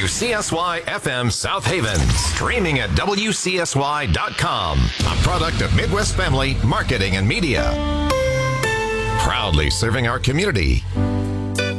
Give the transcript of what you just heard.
WCSY FM South Haven. Streaming at WCSY.com. A product of Midwest Family Marketing and Media. Proudly serving our community.